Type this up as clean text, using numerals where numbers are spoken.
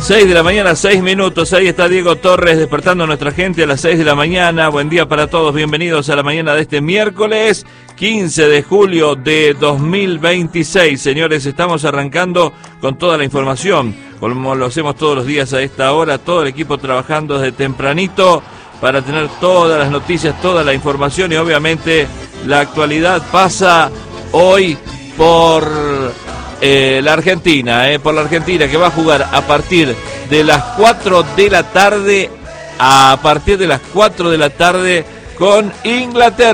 6 de la mañana, 6 minutos. Ahí está Diego Torres despertando a nuestra gente a las 6 de la mañana. Buen día para todos. Bienvenidos a la mañana de este miércoles 15 de julio de 2026. Señores, estamos arrancando con toda la información, como lo hacemos todos los días a esta hora. Todo el equipo trabajando desde tempranito para tener todas las noticias, toda la información, y obviamente la actualidad pasa hoy por la Argentina, por la Argentina, que va a jugar a partir de las 4 de la tarde, con Inglaterra.